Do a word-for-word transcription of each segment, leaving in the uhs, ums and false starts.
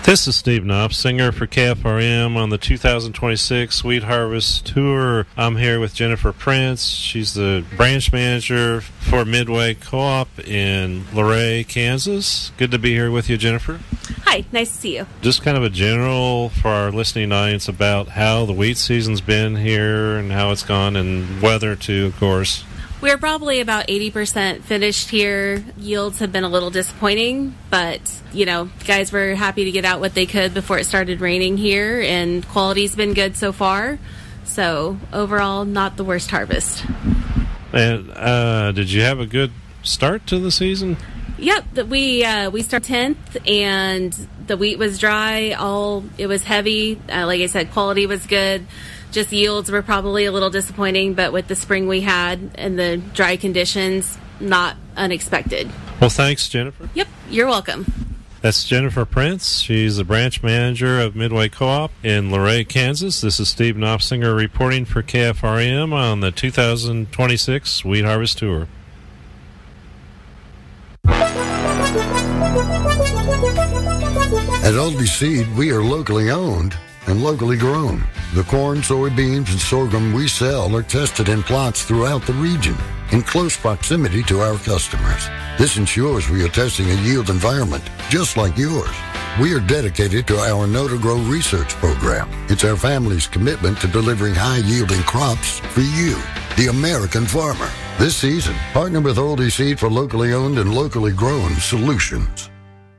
This is Steve Knopf, singer for K F R M on the two thousand twenty-six Wheat Harvest Tour. I'm here with Jennifer Prince. She's the branch manager for Midway Co-op in Luray, Kansas. Good to be here with you, Jennifer. Hi, nice to see you. Just kind of a general for our listening audience about how the wheat season's been here and how it's gone, and weather too, of course. We're probably about eighty percent finished here. Yields have been a little disappointing, but, you know, guys were happy to get out what they could before it started raining here, and quality's been good so far. So, overall, not the worst harvest. And uh, did you have a good start to the season? Yep, that we uh, we started tenth, and the wheat was dry. All it was heavy. Uh, like I said, quality was good. Just yields were probably a little disappointing, but with the spring we had and the dry conditions, not unexpected. Well, thanks, Jennifer. Yep, you're welcome. That's Jennifer Prince. She's the branch manager of Midway Co-op in Luray, Kansas. This is Steve Knopfsinger reporting for K F R M on the two thousand twenty-six Wheat Harvest Tour. At Aldi Seed, we are locally owned and locally grown. The corn, soybeans, and sorghum we sell are tested in plots throughout the region in close proximity to our customers. This ensures we are testing a yield environment just like yours. We are dedicated to our Know to Grow research program. It's our family's commitment to delivering high-yielding crops for you, the American farmer. This season, partner with Aldi Seed for locally owned and locally grown solutions.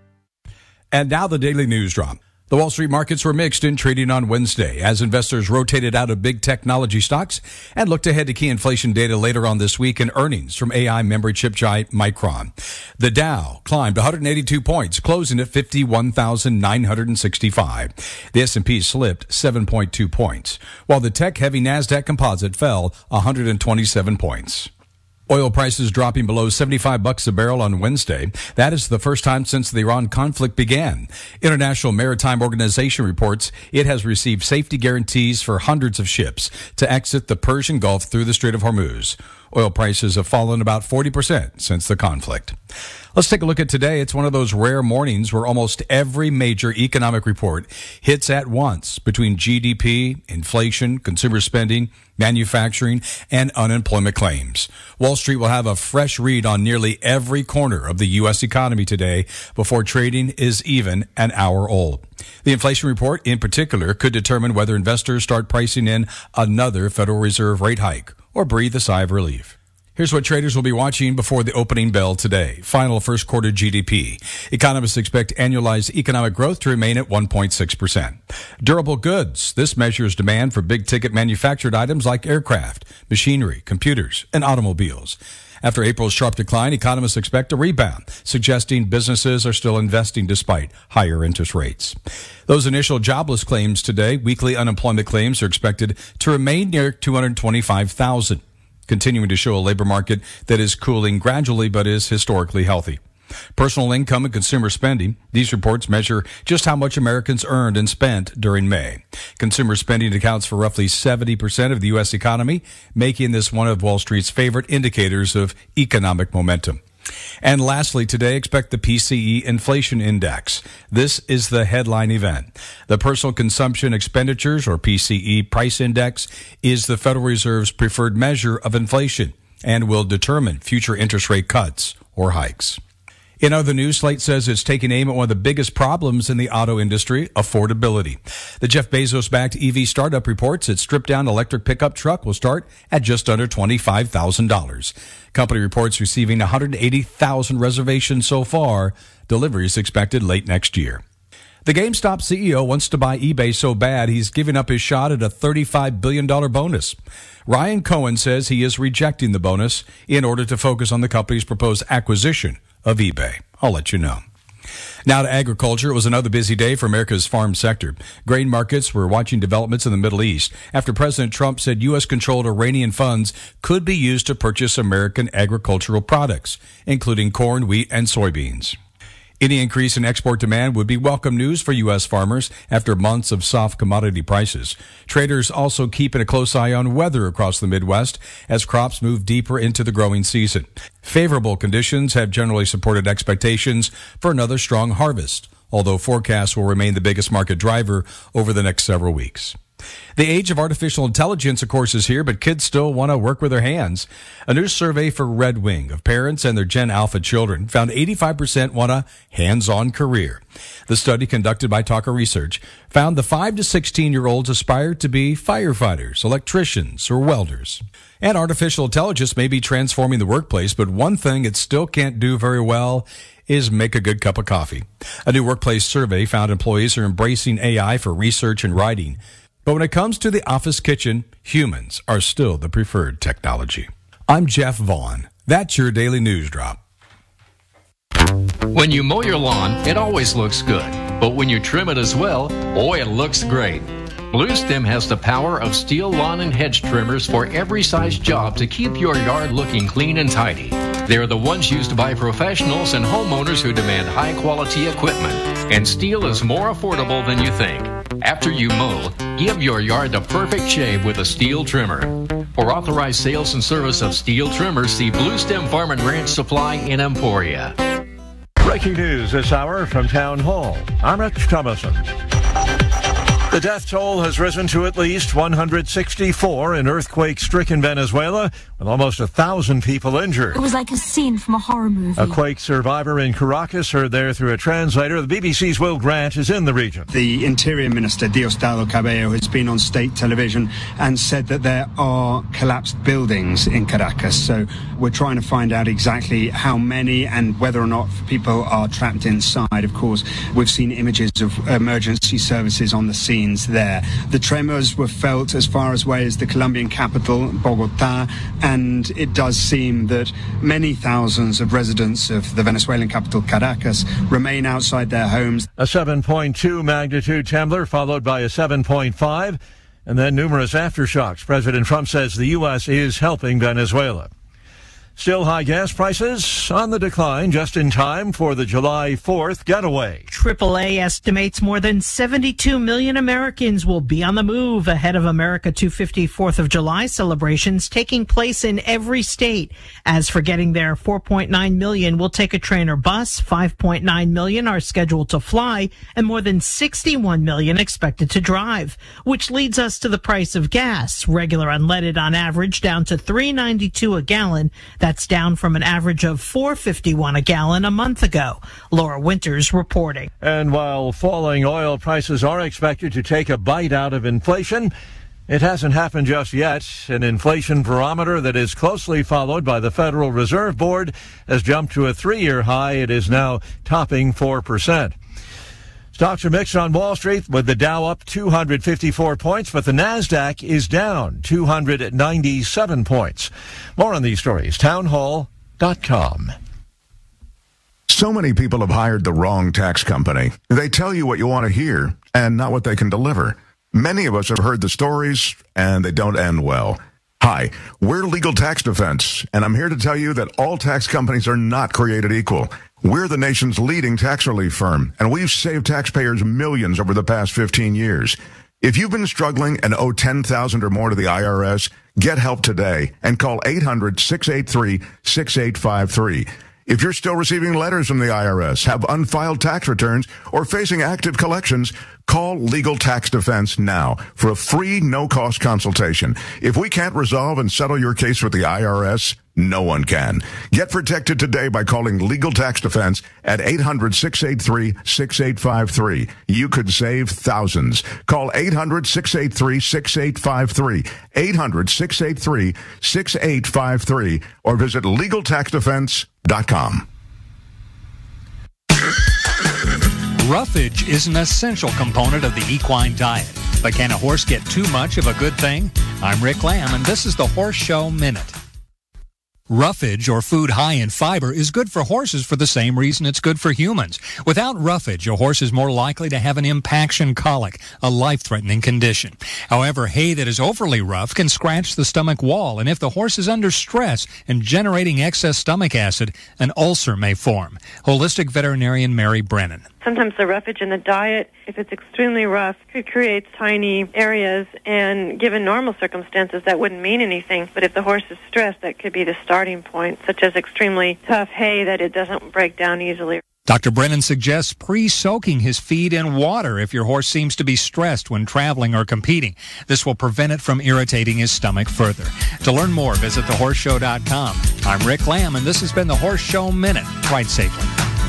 And now the daily news drop. The Wall Street markets were mixed in trading on Wednesday as investors rotated out of big technology stocks and looked ahead to key inflation data later on this week and earnings from A I memory chip giant Micron. The Dow climbed one hundred eighty-two points, closing at fifty-one thousand nine hundred sixty-five. The S and P slipped seven point two points, while the tech-heavy NASDAQ composite fell one hundred twenty-seven points. Oil prices dropping below seventy-five bucks a barrel on Wednesday. That is the first time since the Iran conflict began. International Maritime Organization reports it has received safety guarantees for hundreds of ships to exit the Persian Gulf through the Strait of Hormuz. Oil prices have fallen about forty percent since the conflict. Let's take a look at today. It's one of those rare mornings where almost every major economic report hits at once between G D P, inflation, consumer spending, manufacturing, and unemployment claims. Wall Street will have a fresh read on nearly every corner of the U S economy today before trading is even an hour old. The inflation report in particular could determine whether investors start pricing in another Federal Reserve rate hike or breathe a sigh of relief. Here's what traders will be watching before the opening bell today. Final first quarter G D P. Economists expect annualized economic growth to remain at one point six percent. Durable goods. This measures demand for big-ticket manufactured items like aircraft, machinery, computers, and automobiles. After April's sharp decline, economists expect a rebound, suggesting businesses are still investing despite higher interest rates. Those initial jobless claims today, weekly unemployment claims, are expected to remain near two hundred twenty-five thousand. Continuing to show a labor market that is cooling gradually but is historically healthy. Personal income and consumer spending. These reports measure just how much Americans earned and spent during May. Consumer spending accounts for roughly seventy percent of the U S economy, making this one of Wall Street's favorite indicators of economic momentum. And lastly, today, expect the P C E Inflation Index. This is the headline event. The Personal Consumption Expenditures, or P C E Price Index, is the Federal Reserve's preferred measure of inflation and will determine future interest rate cuts or hikes. In other news, Slate says it's taking aim at one of the biggest problems in the auto industry, affordability. The Jeff Bezos-backed E V startup reports its stripped-down electric pickup truck will start at just under twenty-five thousand dollars. Company reports receiving one hundred eighty thousand reservations so far. Deliveries expected late next year. The GameStop C E O wants to buy eBay so bad he's giving up his shot at a thirty-five billion dollars bonus. Ryan Cohen says he is rejecting the bonus in order to focus on the company's proposed acquisition of eBay. I'll let you know. Now to agriculture. It was another busy day for America's farm sector. Grain markets were watching developments in the Middle East after President Trump said U S-controlled Iranian funds could be used to purchase American agricultural products, including corn, wheat, and soybeans. Any increase in export demand would be welcome news for U S farmers after months of soft commodity prices. Traders also keeping a close eye on weather across the Midwest as crops move deeper into the growing season. Favorable conditions have generally supported expectations for another strong harvest. although forecasts will remain the biggest market driver over the next several weeks. The age of artificial intelligence, of course, is here, but kids still want to work with their hands. A new survey for Red Wing of parents and their Gen Alpha children found eighty-five percent want a hands-on career. The study, conducted by Talker Research, found the five to sixteen-year-olds aspire to be firefighters, electricians, or welders. And artificial intelligence may be transforming the workplace, but one thing it still can't do very well is make a good cup of coffee. A new workplace survey found employees are embracing A I for research and writing. But when it comes to the office kitchen, humans are still the preferred technology. I'm Jeff Vaughn. That's your Daily News Drop. When you mow your lawn, it always looks good. But when you trim it as well, boy, it looks great. Bluestem has the power of steel lawn and hedge trimmers for every size job to keep your yard looking clean and tidy. They're the ones used by professionals and homeowners who demand high-quality equipment. And steel is more affordable than you think. After you mow, give your yard the perfect shave with a steel trimmer. For authorized sales and service of steel trimmers, see Bluestem Farm and Ranch Supply in Emporia. Breaking news this hour from Town Hall. I'm Rich Thomason. The death toll has risen to at least one hundred sixty-four in earthquake-stricken Venezuela, with almost a thousand people injured. It was like a scene from a horror movie. A quake survivor in Caracas heard there through a translator. The B B C's Will Grant is in the region. The Interior Minister, Diosdado Cabello, has been on state television and said that there are collapsed buildings in Caracas. So we're trying to find out exactly how many and whether or not people are trapped inside. Of course, we've seen images of emergency services on the scene there. The tremors were felt as far away as the Colombian capital, Bogota, and it does seem that many thousands of residents of the Venezuelan capital, Caracas, remain outside their homes. A seven point two magnitude trembler followed by a seven point five, and then numerous aftershocks. President Trump says the U S is helping Venezuela. Still high gas prices on the decline just in time for the July fourth getaway. triple A estimates more than seventy-two million Americans will be on the move ahead of America two fifty fourth of July celebrations taking place in every state. As for getting there, four point nine million will take a train or bus, five point nine million are scheduled to fly, and more than sixty-one million expected to drive. Which leads us to the price of gas. Regular unleaded on average down to three ninety-two a gallon. That's down from an average of four fifty-one a gallon a month ago. Laura Winters reporting. And while falling oil prices are expected to take a bite out of inflation, it hasn't happened just yet. An inflation barometer that is closely followed by the Federal Reserve Board has jumped to a three-year high. It is now topping four percent. Stocks are mixed on Wall Street, with the Dow up two hundred fifty-four points, but the Nasdaq is down two hundred ninety-seven points. More on these stories, townhall dot com. So many people have hired the wrong tax company. They tell you what you want to hear and not what they can deliver. Many of us have heard the stories, and they don't end well. Hi, we're Legal Tax Defense, and I'm here to tell you that all tax companies are not created equal. We're the nation's leading tax relief firm, and we've saved taxpayers millions over the past fifteen years. If you've been struggling and owe ten thousand dollars or more to the I R S, get help today and call eight hundred, six eight three, six eight five three. If you're still receiving letters from the I R S, have unfiled tax returns, or facing active collections, call Legal Tax Defense now for a free, no-cost consultation. If we can't resolve and settle your case with the I R S, no one can. Get protected today by calling Legal Tax Defense at eight hundred, six eight three, six eight five three. You could save thousands. Call eight hundred, six eight three, six eight five three, eight hundred, six eight three, six eight five three, or visit legal tax defense dot com. Roughage is an essential component of the equine diet. But can a horse get too much of a good thing? I'm Rick Lamb, and this is the Horse Show Minute. Roughage, or food high in fiber, is good for horses for the same reason it's good for humans. Without roughage, a horse is more likely to have an impaction colic, a life-threatening condition. However, hay that is overly rough can scratch the stomach wall, and if the horse is under stress and generating excess stomach acid, an ulcer may form. Holistic veterinarian Mary Brennan. Sometimes the roughage in the diet, if it's extremely rough, could create tiny areas, and given normal circumstances, that wouldn't mean anything. But if the horse is stressed, that could be the starting point, such as extremely tough hay that it doesn't break down easily. Doctor Brennan suggests pre-soaking his feed in water if your horse seems to be stressed when traveling or competing. This will prevent it from irritating his stomach further. To learn more, visit the horse show dot com. I'm Rick Lamb, and this has been the Horse Show Minute. Ride safely.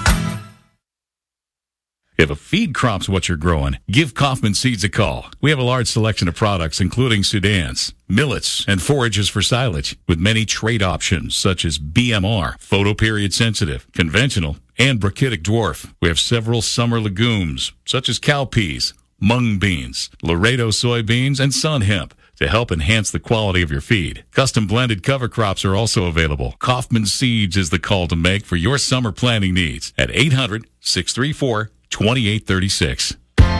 If a feed crop's what you're growing, give Kaufman Seeds a call. We have a large selection of products, including Sudans, millets, and forages for silage, with many trait options such as B M R, photoperiod sensitive, conventional, and brachytic dwarf. We have several summer legumes, such as cowpeas, mung beans, Laredo soybeans, and sun hemp, to help enhance the quality of your feed. Custom blended cover crops are also available. Kaufman Seeds is the call to make for your summer planting needs at eight hundred, six three four, two eight three six.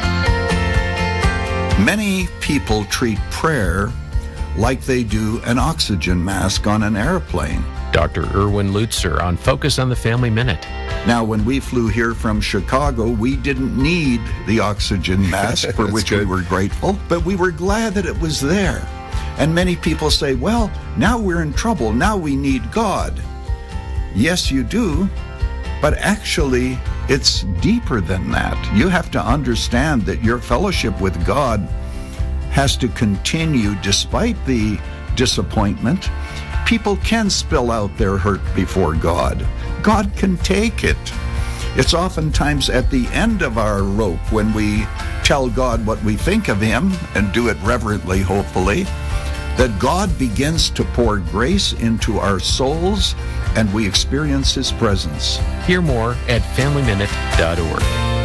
Many people treat prayer like they do an oxygen mask on an airplane. Doctor Erwin Lutzer on Focus on the Family Minute. Now, when we flew here from Chicago, we didn't need the oxygen mask, for which good. we were grateful, but we were glad that it was there. And many people say, well, now we're in trouble. Now we need God. Yes, you do, but actually, it's deeper than that. You have to understand that your fellowship with God has to continue despite the disappointment. People can spill out their hurt before God. God can take it. It's oftentimes at the end of our rope when we tell God what we think of Him and do it reverently, hopefully, that God begins to pour grace into our souls and we experience His presence. Hear more at family minute dot org.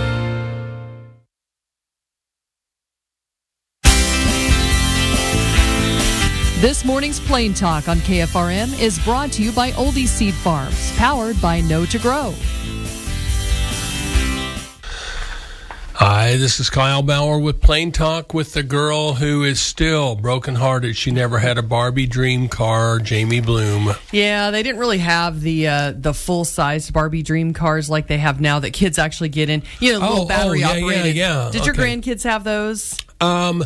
This morning's Plain Talk on K F R M is brought to you by Oldie Seed Farms, powered by Know to Grow. Hi, this is Kyle Bauer with Plain Talk with the girl who is still brokenhearted. She never had a Barbie dream car, Jamie Bloom. Yeah, they didn't really have the uh, the full-sized Barbie dream cars like they have now that kids actually get in. You know, Oh, little battery oh, yeah, operated. yeah, yeah. Did your Okay. grandkids have those? Um,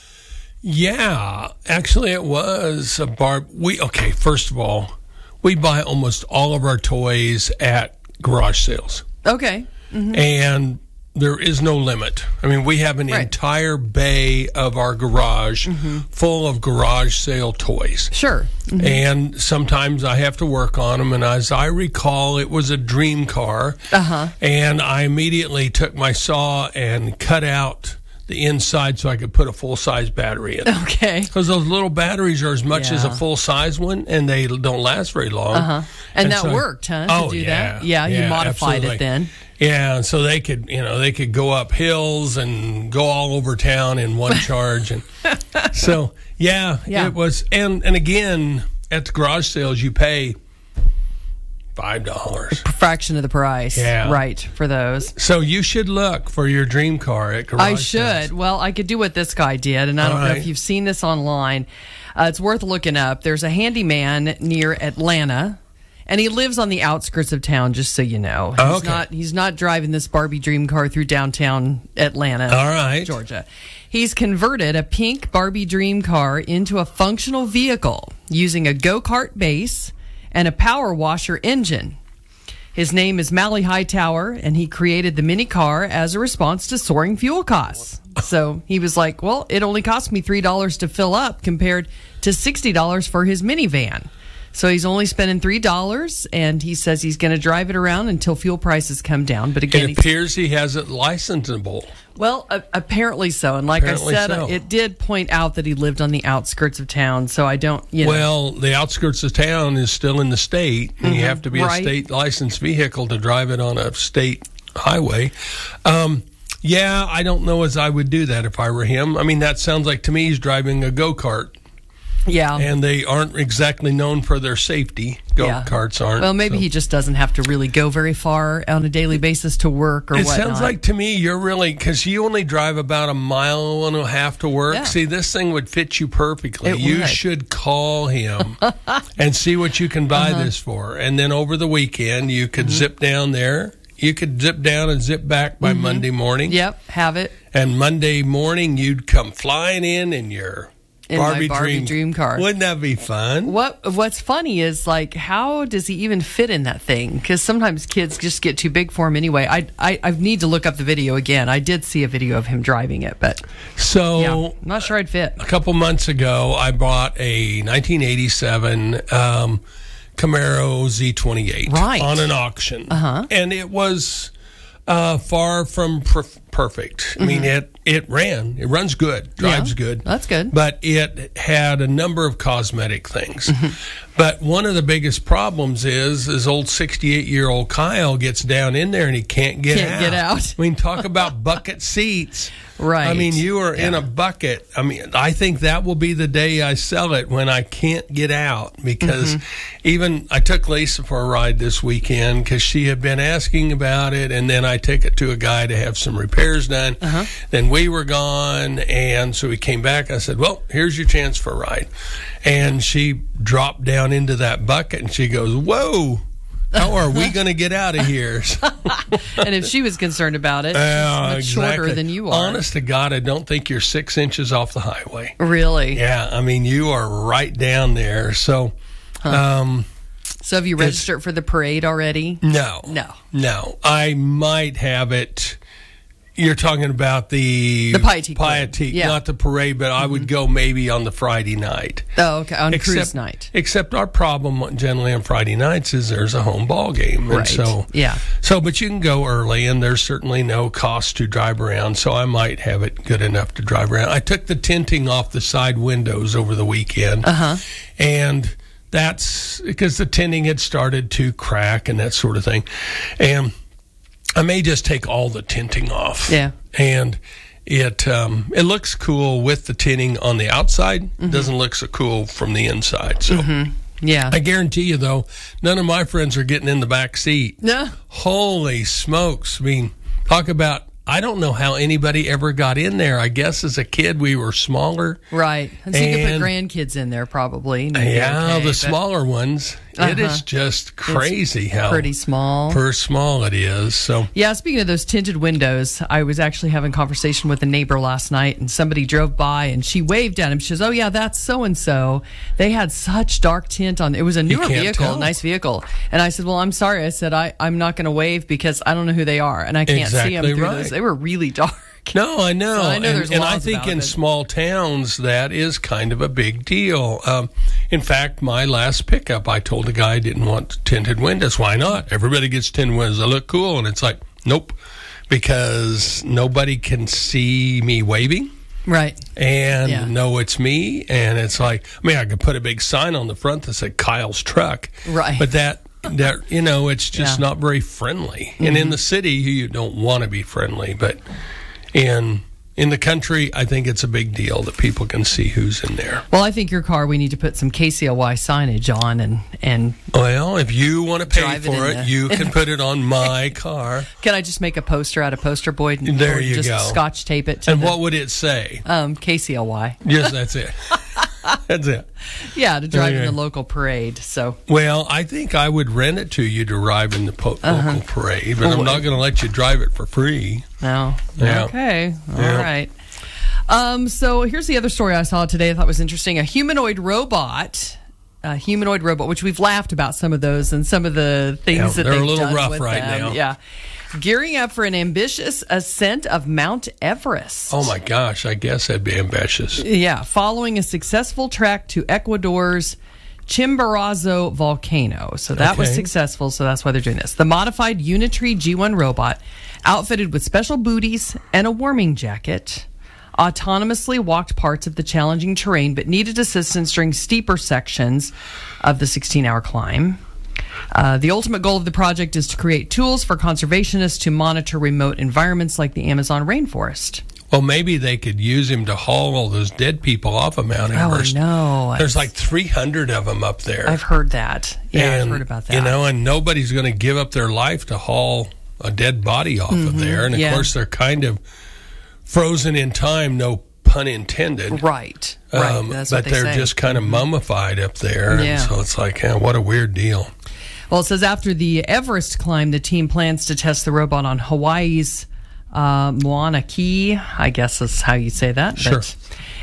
yeah, actually it was a Barb. We, okay, first of all, we buy almost all of our toys at garage sales. Okay. Mm-hmm. And there is no limit. I mean, we have an Right. entire bay of our garage Mm-hmm. full of garage sale toys. Sure. Mhm. And sometimes I have to work on them. And as I recall, it was a dream car. Uh-huh. And I immediately took my saw and cut out the inside so I could put a full-size battery in. Okay. Because those little batteries are as much as a Yeah. full-size one, and they don't last very long. Uh-huh. And that so- worked, huh, to Oh, do yeah. that? Yeah, you modified it absolutely. then. Yeah, and so they could, you know, they could go up hills and go all over town in one charge. And so, yeah, Yeah. it was. And, and again, at the garage sales, you pay five dollars. A fraction of the price. Yeah. Right, for those. So you should look for your dream car at garage I sales. should. Well, I could do what this guy did, and I don't All know right. if you've seen this online. Uh, it's worth looking up. There's a handyman near Atlanta, and he lives on the outskirts of town, just so you know. He's Oh, okay. not he's not driving this Barbie dream car through downtown Atlanta, All right. Georgia. He's converted a pink Barbie dream car into a functional vehicle using a go-kart base and a power washer engine. His name is Mally Hightower, and he created the mini car as a response to soaring fuel costs. So he was like, well, it only cost me three dollars to fill up compared to sixty dollars for his minivan. So he's only spending three dollars, and he says he's going to drive it around until fuel prices come down. But again, It he's- appears he has it licensable. well, uh, apparently so. And like Apparently I said, so. uh, it did point out that he lived on the outskirts of town. So I don't, you know. Well, the outskirts of town is still in the state, and you Mhm, have to be right. a state licensed vehicle to drive it on a state highway. Um, yeah, I don't know as I would do that if I were him. I mean, that sounds like to me he's driving a go-kart. Yeah. And they aren't exactly known for their safety. Go-karts aren't. Well, maybe so. he just doesn't have to really go very far on a daily basis to work or It whatnot. sounds like to me you're really, because you only drive about a mile and a half to work. Yeah. See, this thing would fit you perfectly. It you would. should call him and see what you can buy Uh-huh. this for. And then over the weekend, you could Mhm. zip down there. You could zip down and zip back by Mhm. Monday morning. Yep, have it. And Monday morning, you'd come flying in in your in Barbie my Barbie dream. dream car. Wouldn't that be fun? What What's funny is, like, how does he even fit in that thing? Because sometimes kids just get too big for him anyway. I, I I need to look up the video again. I did see a video of him driving it, but so yeah, I'm not sure I'd fit. A couple months ago, I bought a nineteen eighty-seven um, Camaro Z twenty-eight right. on an auction, uh-huh. and it was uh, far from perf- perfect. Mm-hmm. I mean, it it ran, it runs good, drives yeah, good. That's good, but it had a number of cosmetic things. Mm-hmm. But one of the biggest problems is, is old sixty-eight-year-old Kyle gets down in there and he can't get can't out. get out. I mean, talk about bucket seats. Right. I mean, you are yeah. in a bucket. I mean, I think that will be the day I sell it, when I can't get out. Because mm-hmm. even I took Lisa for a ride this weekend because she had been asking about it, and then I took it to a guy to have some repairs done. Uh-huh. Then we were gone, and so we came back. I said, well, here's your chance for a ride. And she dropped down into that bucket, and she goes, whoa. How are we going to get out of here? And if she was concerned about it, she's uh, much exactly. shorter than you are. Honest to God, I don't think you're six inches off the highway. Really? Yeah, I mean, you are right down there. So, huh. um, so have you registered for the parade already? No. No. No. I might have it. You're talking about the the Pietique, Pietique yeah. not the parade, but mm-hmm. I would go maybe on the Friday night. Oh, okay, on except, cruise night. Except our problem generally on Friday nights is there's a home ball game, right? And so yeah. So, but you can go early, and there's certainly no cost to drive around. So I might have it good enough to drive around. I took the tinting off the side windows over the weekend, uh-huh. and that's because the tinting had started to crack and that sort of thing, and I may just take all the tinting off. Yeah. And it um, it looks cool with the tinting on the outside. Mm-hmm. It doesn't look so cool from the inside. So mm-hmm. yeah. I guarantee you, though, none of my friends are getting in the back seat. No. Holy smokes. I mean, talk about, I don't know how anybody ever got in there. I guess as a kid we were smaller. Right. And so you could put grandkids in there probably. Yeah, okay, the but, smaller ones. Uh-huh. It is just crazy it's how pretty small. Per small it is. So yeah, speaking of those tinted windows, I was actually having a conversation with a neighbor last night, and somebody drove by and she waved at him. She says, "Oh yeah, that's so and so. They had such dark tint on. It was a newer vehicle, tell. a nice vehicle." And I said, "Well, I'm sorry." I said, I, I'm not going to wave because I don't know who they are, and I can't exactly see them through right. those. They were really dark. No, I know. So I know and, there's and I laws think about in it. small towns that is kind of a big deal. Um, in fact, my last pickup, I told the guy I didn't want tinted windows. Why not? Everybody gets tinted windows. They look cool. And it's like, nope, because nobody can see me waving. Right. And yeah. know it's me. And it's like, I mean, I could put a big sign on the front that said Kyle's truck. Right. But that, that you know, it's just yeah. not very friendly. Mm-hmm. And in the city, you don't want to be friendly. But in in the country, I think it's a big deal that people can see who's in there. Well, I think your car, we need to put some K C L Y signage on and and. Well, if you want to pay drive it for it, the- you can put it on my car. Can I just make a poster out of poster board and There or you just go. Scotch tape it to And the, what would it say? um, K C L Y? Yes, that's it. That's it. Yeah, to drive Okay. in the local parade. So Well, I think I would rent it to you to drive in the po- Uh-huh. local parade, but Well, I'm not going to let you drive it for free. no, Yeah. okay, all Yeah. right. Um, so here's the other story I saw today I thought was interesting. A humanoid robot, a humanoid robot, which we've laughed about some of those and some of the things Yeah, that they're a they've little done rough with right them. now. Yeah, gearing up for an ambitious ascent of Mount Everest. Oh my gosh, I guess that'd be ambitious. Yeah, following a successful trek to Ecuador's Chimborazo volcano. So that was Okay. successful, so that's why they're doing this. The modified Unitree G one robot, outfitted with special booties and a warming jacket, autonomously walked parts of the challenging terrain but needed assistance during steeper sections of the sixteen-hour climb. Uh, the ultimate goal of the project is to create tools for conservationists to monitor remote environments like the Amazon rainforest. Well, maybe they could use him to haul all those dead people off of Mount Everest. Oh, I know. There's like three hundred of them up there. I've heard that. Yeah, and, I've heard about that. You know, and nobody's going to give up their life to haul a dead body off Mhm, of there. And of yeah. course, they're kind of frozen in time, no pun intended. Right. Right. Um, That's but what they they're say. just kind of mummified up there. Yeah. And so it's like, yeah, what a weird deal. Well, it says after the Everest climb, the team plans to test the robot on Hawaii's uh, Mauna Kea, I guess is how you say that. Sure. But,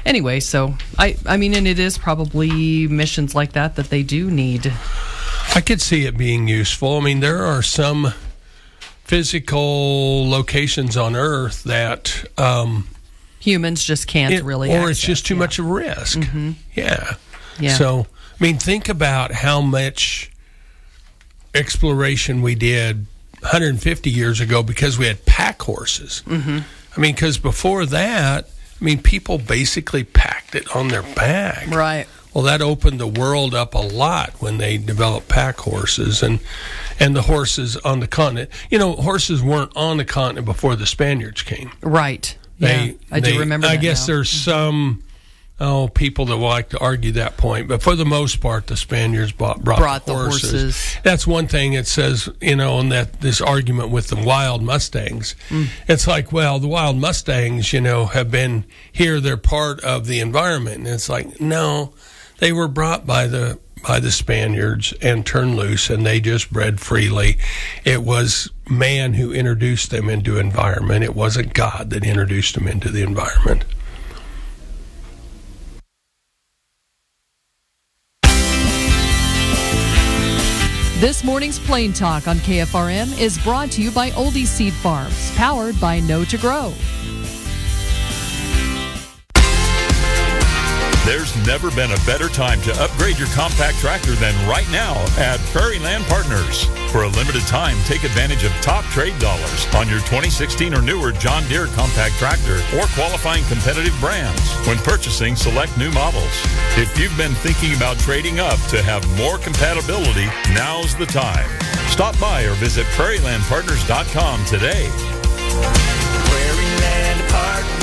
anyway, so I, I mean, and it is probably missions like that that they do need. I could see it being useful. I mean, there are some physical locations on Earth that um, humans just can't it, really or access. It's just too yeah. much of a risk. Mm-hmm. Yeah. Yeah. So, I mean, think about how much exploration we did one hundred fifty years ago because we had pack horses. Mm-hmm. I mean, because before that, I mean, people basically packed it on their back. Right. Well, that opened the world up a lot when they developed pack horses and and the horses on the continent. You know, horses weren't on the continent before the Spaniards came. Right. They, yeah, I they, do remember I that guess now. there's some oh people that like to argue that point, but for the most part, the Spaniards bought, brought, Brought the the horses. horses. That's one thing it says, you know, in that this argument with the wild Mustangs. Mm. It's like, well, the wild Mustangs, you know, have been here. They're part of the environment. And it's like, no, they were brought by the by the Spaniards and turned loose, and they just bred freely. It was man who introduced them into environment. It wasn't God that introduced them into the environment. This morning's Plain Talk on K F R M is brought to you by Oldie Seed Farms, powered by Know to Grow. There's never been a better time to upgrade your compact tractor than right now at Prairie Land Partners. For a limited time, take advantage of top trade dollars on your twenty sixteen or newer John Deere compact tractor or qualifying competitive brands when purchasing select new models. If you've been thinking about trading up to have more compatibility, now's the time. Stop by or visit prairie land partners dot com today. Prairie Land Partners.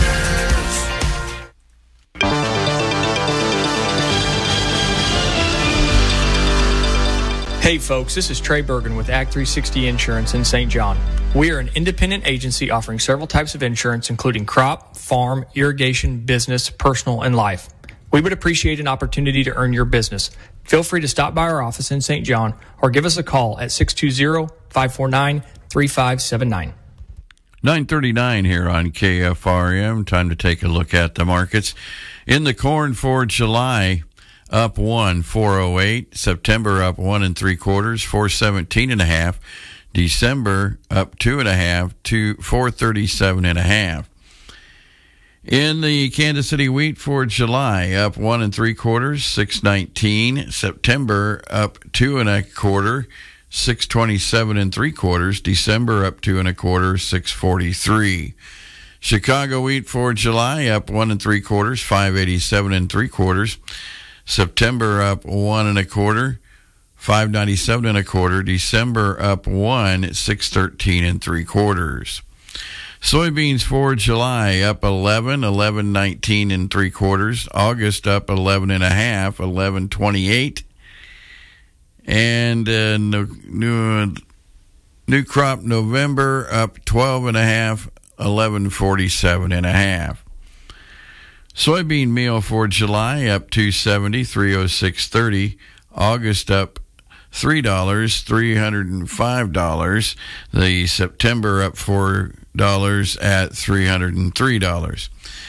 Hey folks, this is Trey Bergen with Act three sixty Insurance in Saint John. We are an independent agency offering several types of insurance, including crop, farm, irrigation, business, personal, and life. We would appreciate an opportunity to earn your business. Feel free to stop by our office in Saint John or give us a call at six two zero, five four nine, three five seven nine. nine thirty-nine here on K F R M. Time to take a look at the markets. In the corn for July, up one, four oh eight. September up one and three quarters, four seventeen and a half. December up two and a half to four thirty-seven and a half. In the Kansas City wheat for July, up one and three quarters, six nineteen. September up two and a quarter, six twenty-seven and three quarters. December up two and a quarter, six forty-three. Chicago wheat for July, up one and three quarters, five eighty-seven and three quarters. September up one and a quarter, five ninety-seven and a quarter. December up one, six thirteen and three quarters. Soybeans for July up eleven, eleven nineteen and three quarters. August up eleven and a half, eleven twenty-eight. And uh, new, new new crop November up twelve and a half, eleven forty-seven and a half. Soybean meal for July up two seventy, three oh six thirty. August up three dollars, three hundred five dollars. The September up four dollars at three hundred three dollars.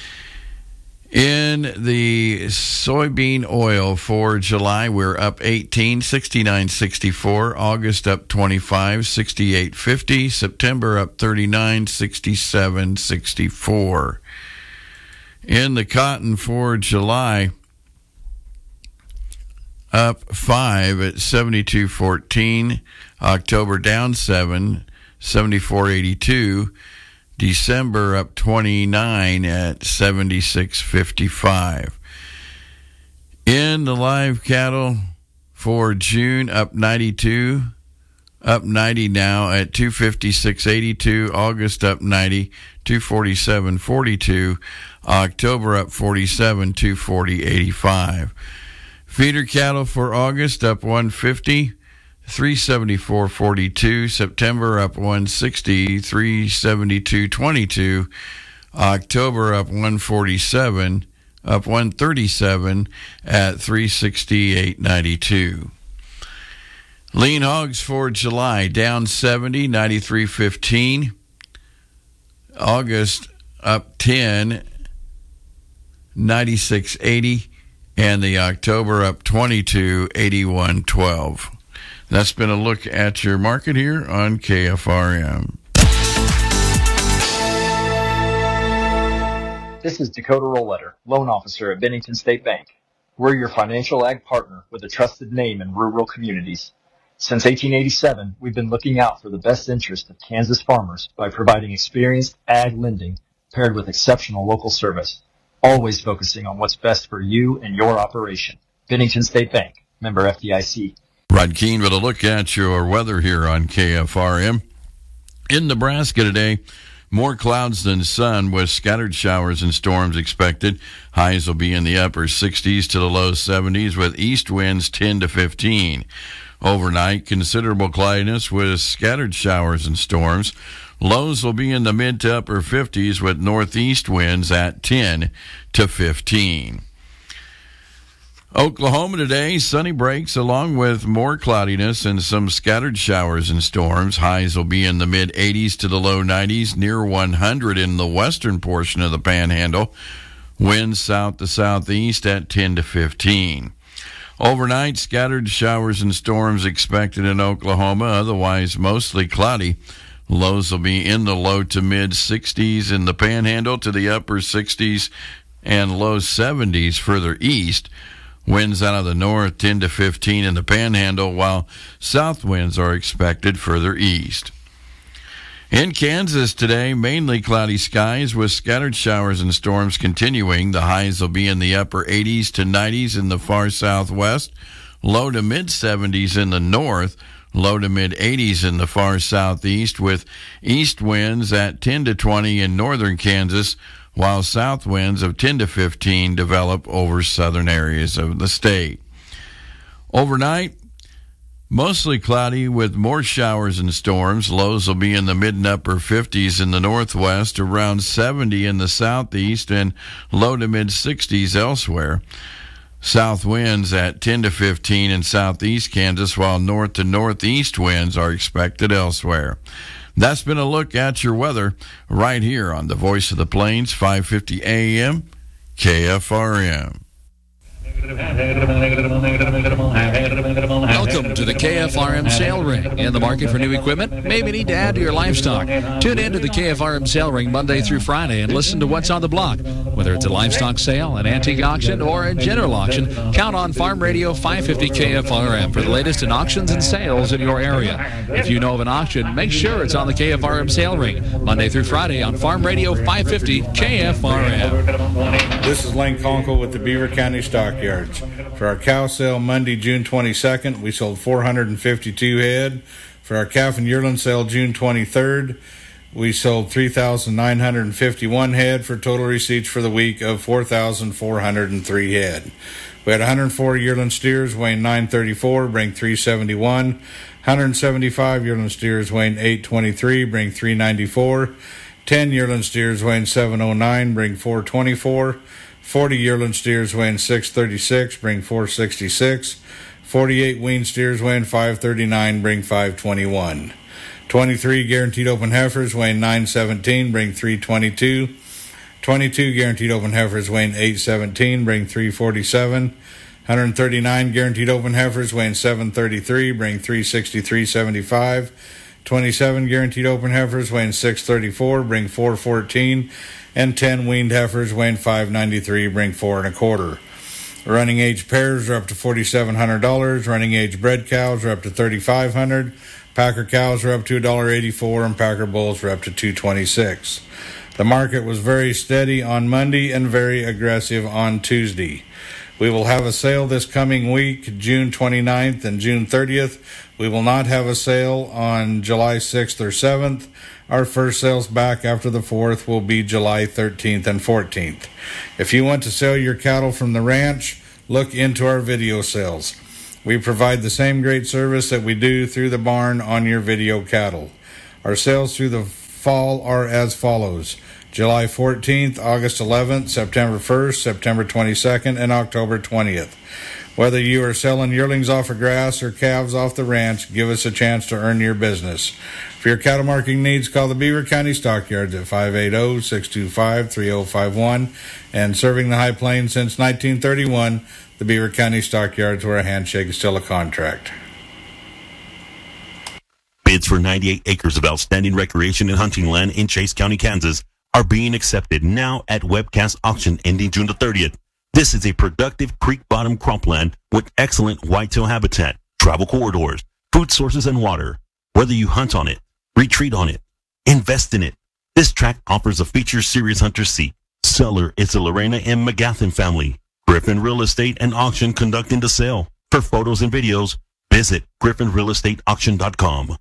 In the soybean oil for July, we're up eighteen, sixty-nine sixty-four. August up twenty-five, sixty-eight fifty. September up thirty-nine, sixty-seven sixty-four. In the cotton for July, up five at seventy-two fourteen. October down seven, seventy-four eighty-two. December up twenty-nine at seventy-six fifty-five. In the live cattle for June, up ninety-two, up ninety now at two fifty-six eighty-two. August up ninety, two forty-seven forty-two. October up forty-seven, two forty eighty-five. Feeder cattle for August up one fifty, three seventy-four forty-two. September up one sixty, three seventy-two twenty-two. October up one forty-seven, up one thirty-seven at three sixty-eight ninety-two. Lean hogs for July down seventy, ninety-three fifteen. August up ten ninety-six eighty, and the October up twenty-two, eighty-one twelve. That's been a look at your market here on K F R M. This is Dakota Rollletter, loan officer at Bennington State Bank. We're your financial ag partner with a trusted name in rural communities. Since eighteen eighty-seven, we've been looking out for the best interest of Kansas farmers by providing experienced ag lending paired with exceptional local service, always focusing on what's best for you and your operation. Bennington State Bank, member F D I C. Rod Keene with a look at your weather here on K F R M. In Nebraska today, more clouds than sun with scattered showers and storms expected. Highs will be in the upper sixties to the low seventies with east winds ten to fifteen. Overnight, considerable cloudiness with scattered showers and storms. Lows will be in the mid to upper fifties with northeast winds at ten to fifteen. Oklahoma today, sunny breaks along with more cloudiness and some scattered showers and storms. Highs will be in the mid eighties to the low nineties, near one hundred in the western portion of the Panhandle. Winds south to southeast at ten to fifteen. Overnight, scattered showers and storms expected in Oklahoma, otherwise mostly cloudy. Lows will be in the low to mid sixties in the Panhandle to the upper sixties and low seventies further east. Winds out of the north ten to fifteen in the Panhandle, while south winds are expected further east. In Kansas today, mainly cloudy skies with scattered showers and storms continuing. The highs will be in the upper eighties to nineties in the far southwest, low to mid seventies in the north, low to mid eighties in the far southeast, with east winds at ten to twenty in northern Kansas, while south winds of ten to fifteen develop over southern areas of the state. Overnight, mostly cloudy with more showers and storms. Lows will be in the mid and upper fifties in the northwest, around seventy in the southeast, and low to mid sixties elsewhere. South winds at ten to fifteen in southeast Kansas, while north to northeast winds are expected elsewhere. That's been a look at your weather right here on the Voice of the Plains, five fifty A M, K F R M. Welcome to the K F R M Sale Ring. In the market for new equipment? Maybe need to add to your livestock. Tune in to the K F R M Sale Ring Monday through Friday and listen to what's on the block. Whether it's a livestock sale, an antique auction, or a general auction, count on Farm Radio five fifty K F R M for the latest in auctions and sales in your area. If you know of an auction, make sure it's on the K F R M Sale Ring Monday through Friday on Farm Radio five fifty K F R M. This is Lane Conkle with the Beaver County Stockyards. For our cow sale Monday, June twenty-second, we sold four hundred fifty-two head. For our calf and yearling sale June twenty-third, we sold three thousand nine hundred fifty-one head for total receipts for the week of four thousand four hundred three head. We had one hundred four yearling steers weighing nine thirty-four, bring three seventy-one. one hundred seventy-five yearling steers weighing eight twenty-three, bring three ninety-four. ten yearling steers weighing seven oh nine, bring four twenty-four. forty yearling steers weighing six thirty-six, bring four sixty-six. forty-eight wean steers weighing five thirty-nine, bring five twenty-one. twenty-three guaranteed open heifers weighing nine seventeen, bring three twenty-two. twenty-two guaranteed open heifers weighing eight seventeen, bring three forty-seven. one hundred thirty-nine guaranteed open heifers weighing seven thirty-three, bring three sixty-three seventy-five. twenty-seven guaranteed open heifers weighing six thirty-four, bring four fourteen. And ten weaned heifers weighing five ninety-three, bring four and a quarter. Running age pairs are up to forty-seven hundred dollars. Running age bred cows are up to thirty-five hundred dollars. Packer cows are up to one dollar eighty-four, and Packer bulls are up to two twenty-six. The market was very steady on Monday and very aggressive on Tuesday. We will have a sale this coming week, June twenty-ninth and June thirtieth. We will not have a sale on July sixth or seventh. Our first sales back after the fourth will be July thirteenth and fourteenth. If you want to sell your cattle from the ranch, look into our video sales. We provide the same great service that we do through the barn on your video cattle. Our sales through the fall are as follows: July fourteenth, August eleventh, September first, September twenty-second, and October twentieth. Whether you are selling yearlings off of grass or calves off the ranch, give us a chance to earn your business. For your cattle marking needs, call the Beaver County Stockyards at five eight zero, six two five, three zero five one. And serving the High Plains since nineteen thirty-one, the Beaver County Stockyards, where a handshake is still a contract. Bids for ninety-eight acres of outstanding recreation and hunting land in Chase County, Kansas are being accepted now at Webcast Auction ending June the thirtieth. This is a productive creek bottom cropland with excellent whitetail habitat, travel corridors, food sources, and water. Whether you hunt on it, retreat on it, invest in it, this tract offers a feature serious hunters seek. Seller is the Lorena M. McGathen family. Griffin Real Estate and Auction conducting the sale. For photos and videos, visit griffin real estate auction dot com.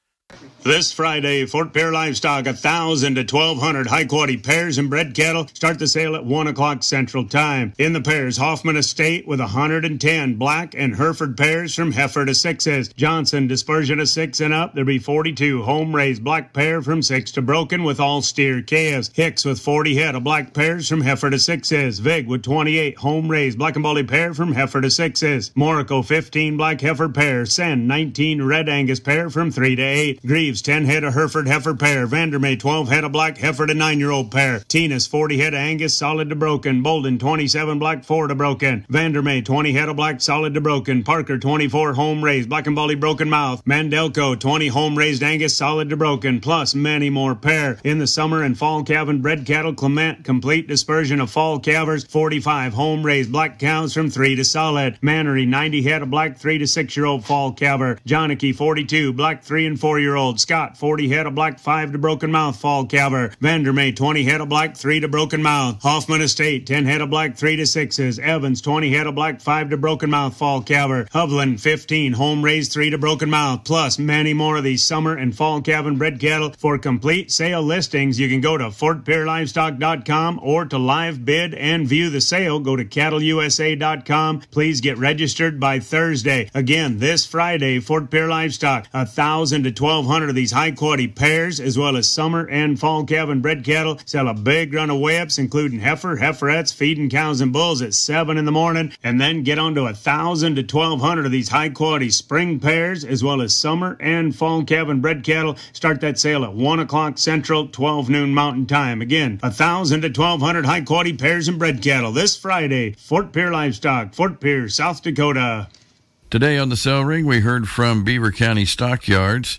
This Friday, Fort Pierre Livestock, one thousand to twelve hundred high-quality pairs and bred cattle start the sale at one o'clock Central Time. In the pairs, Hoffman Estate with one hundred ten black and Hereford pairs from heifer to sixes. Johnson dispersion of six and up. There'll be forty-two home-raised black pair from six to broken with all steer calves. Hicks with forty head of black pairs from heifer to sixes. Vig with twenty-eight home-raised black and bully pair from heifer to sixes. Morico fifteen black heifer pair. Sen nineteen red Angus pair from three to eight. Greaves ten head of Hereford heifer pair. Vandermeer twelve head of black heifer to nine-year-old pair. Tina's forty head of Angus solid to broken. Bolden twenty-seven black four to broken. Vandermeer twenty head of black solid to broken. Parker twenty-four home raised black and bully broken mouth. Mandelco twenty home raised Angus solid to broken, plus many more pair. In the summer and fall calf and bred cattle, Clement complete dispersion of fall calvers. forty-five home raised black cows from three to solid. Mannery ninety head of black three to six-year-old fall calver. Johnnicky forty-two black three and four-year-old. Scott forty head of black five to broken mouth fall calver. Vandermeer twenty head of black three to broken mouth. Hoffman Estate ten head of black three to sixes. Evans twenty head of black five to broken mouth fall calver. Hovland fifteen home raised three to broken mouth, plus many more of these summer and fall calf and bred cattle. For complete sale listings, you can go to fort pierre livestock dot com, or to live bid and view the sale, go to cattle u s a dot com. Please get registered by Thursday. Again, this Friday, Fort Pierre Livestock, one thousand to twelve hundred of these high-quality pairs, as well as summer and fall calf and bred cattle, sell a big run of weigh-ups, including heifer, heiferettes, feeding cows and bulls at seven in the morning, and then get on to one thousand to twelve hundred of these high-quality spring pairs, as well as summer and fall calf and bred cattle. Start that sale at one o'clock Central, twelve noon Mountain Time. Again, one thousand to twelve hundred high-quality pairs and bred cattle this Friday. Fort Pierre Livestock, Fort Pierre, South Dakota. Today on the Sale Ring, we heard from Beaver County Stockyards.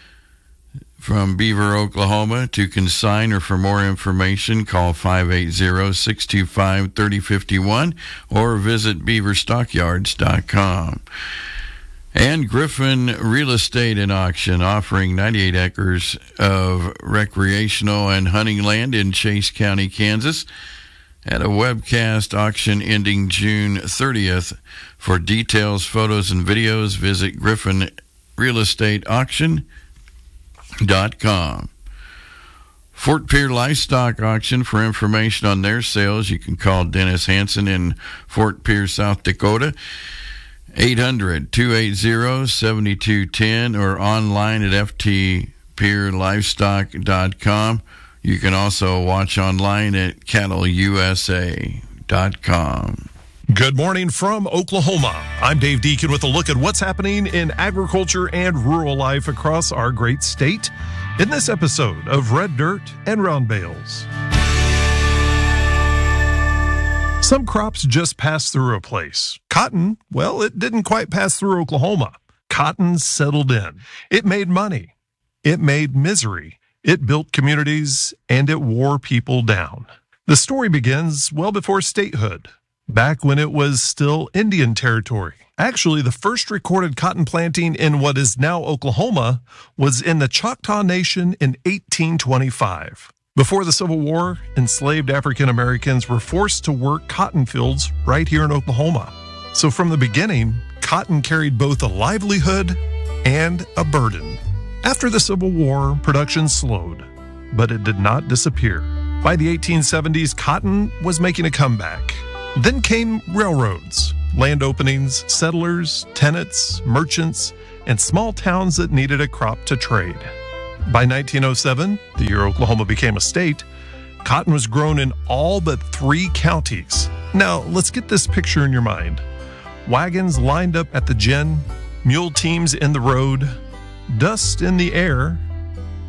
From Beaver, Oklahoma. To consign or for more information, call five eight zero, six two five, three zero five one or visit beaver stockyards dot com. And Griffin Real Estate in Auction, offering ninety-eight acres of recreational and hunting land in Chase County, Kansas, at a webcast auction ending June thirtieth. For details, photos, and videos, visit griffin real estate auction dot com. Fort Pierre Livestock Auction, for information on their sales, you can call Dennis Hansen in Fort Pierre, South Dakota, eight hundred, two eight zero, seven two one zero, or online at f t pierre livestock dot com. You can also watch online at cattle u s a dot com. Good morning from Oklahoma. I'm Dave Deacon with a look at what's happening in agriculture and rural life across our great state in this episode of Red Dirt and Round Bales. Some crops just pass through a place. Cotton, well, it didn't quite pass through Oklahoma. Cotton settled in. It made money. It made misery. It built communities, and it wore people down. The story begins well before statehood, back when it was still Indian territory. Actually, the first recorded cotton planting in what is now Oklahoma was in the Choctaw Nation in eighteen twenty-five. Before the Civil War, enslaved African Americans were forced to work cotton fields right here in Oklahoma. So from the beginning, cotton carried both a livelihood and a burden. After the Civil War, production slowed, but it did not disappear. By the eighteen seventies, cotton was making a comeback. Then came railroads, land openings, settlers, tenants, merchants, and small towns that needed a crop to trade. By nineteen oh seven, the year Oklahoma became a state, cotton was grown in all but three counties. Now, let's get this picture in your mind. Wagons lined up at the gin, mule teams in the road, dust in the air,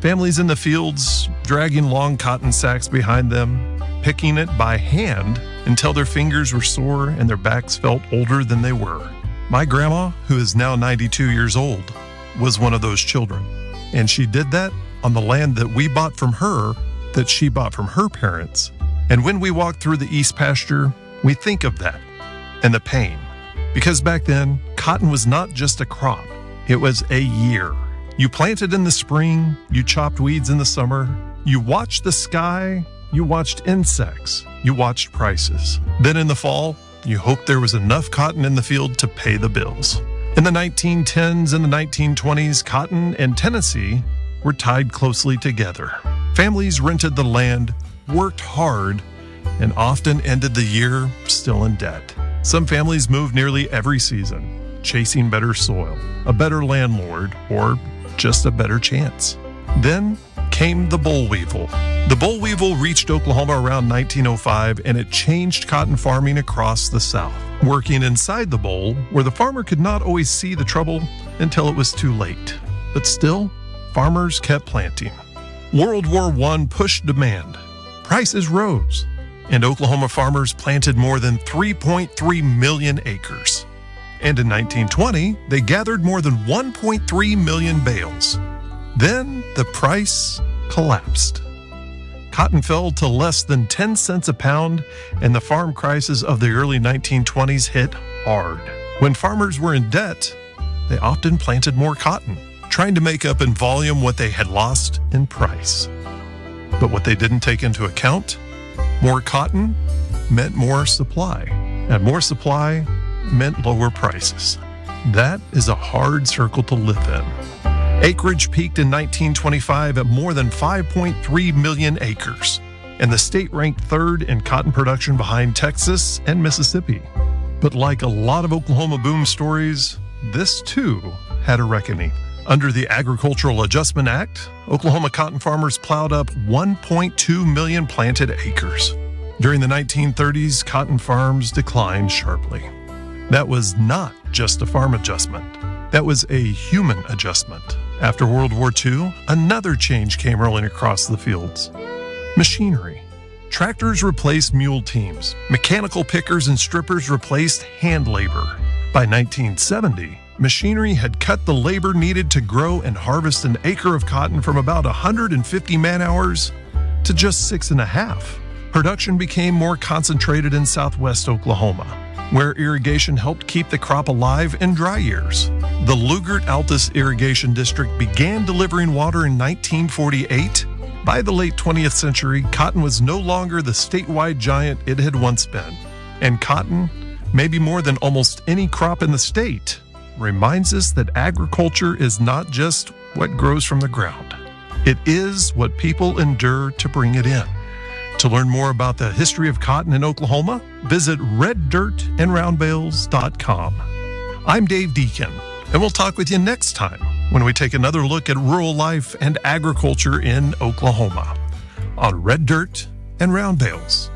Families in the fields, dragging long cotton sacks behind them, picking it by hand until their fingers were sore and their backs felt older than they were. My grandma, who is now ninety-two years old, was one of those children. And she did that on the land that we bought from her, that she bought from her parents. And when we walk through the East pasture, we think of that and the pain. Because back then, cotton was not just a crop, it was a year. You planted in the spring, you chopped weeds in the summer, you watched the sky, you watched insects, you watched prices. Then in the fall, you hoped there was enough cotton in the field to pay the bills. In the nineteen tens and the nineteen twenties, cotton and Tennessee were tied closely together. Families rented the land, worked hard, and often ended the year still in debt. Some families moved nearly every season, chasing better soil, a better landlord, or just a better chance. Then came the boll weevil. The boll weevil reached Oklahoma around nineteen oh five, and it changed cotton farming across the South. Working inside the boll, where the farmer could not always see the trouble until it was too late. But still, farmers kept planting. World War One pushed demand. Prices rose, and Oklahoma farmers planted more than three point three million acres. And in nineteen twenty, they gathered more than one point three million bales. Then the price collapsed. Cotton fell to less than ten cents a pound, and the farm crisis of the early nineteen twenties hit hard. When farmers were in debt, they often planted more cotton, trying to make up in volume what they had lost in price. But what they didn't take into account, more cotton meant more supply, and more supply meant lower prices. That is a hard circle to live in. Acreage peaked in nineteen twenty-five at more than five point three million acres, and the state ranked third in cotton production behind Texas and Mississippi. But like a lot of Oklahoma boom stories, this too had a reckoning. Under the Agricultural Adjustment Act, Oklahoma cotton farmers plowed up one point two million planted acres. During the nineteen thirties, cotton farms declined sharply. That was not just a farm adjustment. That was a human adjustment. After World War Two, another change came rolling across the fields. Machinery. Tractors replaced mule teams. Mechanical pickers and strippers replaced hand labor. By nineteen seventy, machinery had cut the labor needed to grow and harvest an acre of cotton from about one hundred fifty man-hours to just six and a half. Production became more concentrated in southwest Oklahoma, where irrigation helped keep the crop alive in dry years. The Lugert-Altus Irrigation District began delivering water in nineteen forty-eight. By the late twentieth century, cotton was no longer the statewide giant it had once been. And cotton, maybe more than almost any crop in the state, reminds us that agriculture is not just what grows from the ground. It is what people endure to bring it in. To learn more about the history of cotton in Oklahoma, visit red dirt and round bales dot com. I'm Dave Deacon, and we'll talk with you next time when we take another look at rural life and agriculture in Oklahoma on Red Dirt and Round Bales.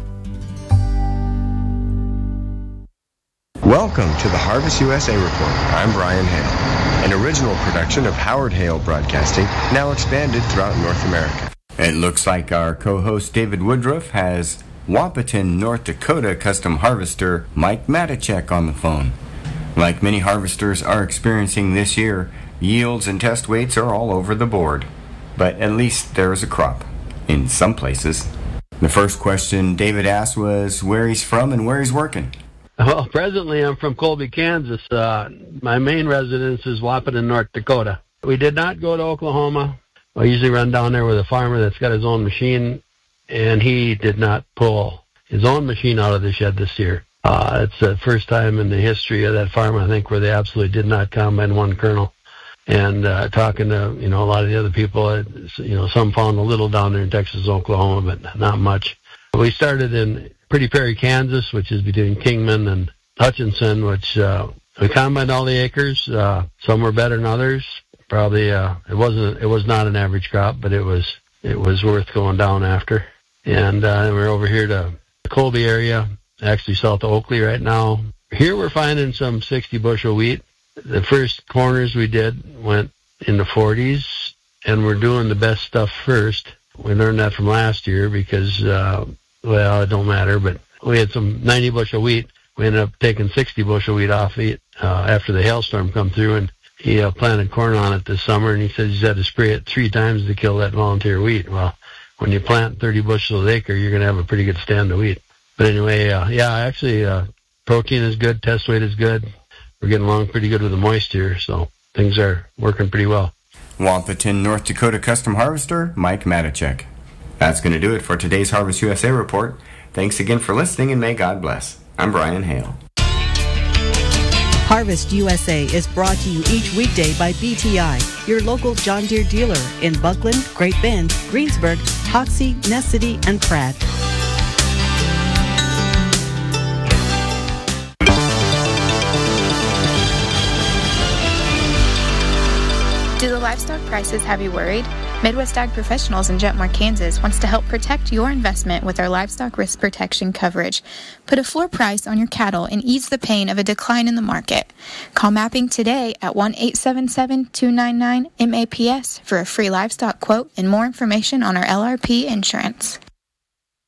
Welcome to the Harvest U S A Report. I'm Brian Hale, an original production of Howard Hale Broadcasting, now expanded throughout North America. It looks like our co-host David Woodruff has Wahpeton, North Dakota custom harvester Mike Matichek on the phone. Like many harvesters are experiencing this year, yields and test weights are all over the board. But at least there is a crop, in some places. The first question David asked was where he's from and where he's working. Well, presently I'm from Colby, Kansas. Uh, my main residence is Wahpeton, North Dakota. We did not go to Oklahoma. I usually run down there with a farmer that's got his own machine, and he did not pull his own machine out of the shed this year. Uh, it's the first time in the history of that farm, I think, where they absolutely did not combine one kernel. And uh, talking to, you know, a lot of the other people, it, you know, some found a little down there in Texas, Oklahoma, but not much. We started in Pretty Prairie, Kansas, which is between Kingman and Hutchinson, which uh, we combined all the acres. Uh, some were better than others. Probably uh, it wasn't. It was not an average crop, but it was it was worth going down after. And uh, we're over here to the Colby area, actually south of Oakley right now. Here we're finding some sixty bushel wheat. The first corners we did went in the forties, and we're doing the best stuff first. We learned that from last year because, uh, well, it don't matter, but we had some ninety bushel wheat. We ended up taking sixty bushel wheat off it uh, after the hailstorm come through, and he uh, planted corn on it this summer, and he said he's had to spray it three times to kill that volunteer wheat. Well, when you plant thirty bushels an acre, you're going to have a pretty good stand of wheat. But anyway, uh, yeah, actually, uh, protein is good, test weight is good. We're getting along pretty good with the moisture, so things are working pretty well. Wampaton, North Dakota Custom Harvester, Mike Matichek. That's going to do it for today's Harvest U S A report. Thanks again for listening, and may God bless. I'm Brian Hale. Harvest U S A is brought to you each weekday by B T I, your local John Deere dealer in Buckland, Great Bend, Greensburg, Hoxie, Ness City, and Pratt. Do the livestock prices have you worried? Midwest Ag Professionals in Jetmore, Kansas wants to help protect your investment with our livestock risk protection coverage. Put a floor price on your cattle and ease the pain of a decline in the market. Call Mapping today at one eight seven seven, two nine nine, M A P S for a free livestock quote and more information on our L R P insurance.